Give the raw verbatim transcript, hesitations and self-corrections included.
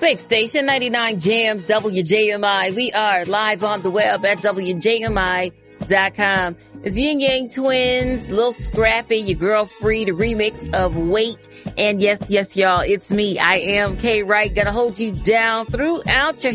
Big Station ninety-nine Jams, W J M I. We are live on the web at W J M I dot com. It's Yin Yang Twins, Lil Scrappy, your girl Free, the remix of Wait. And yes, yes, y'all, it's me. I am K Wright, gonna hold you down throughout your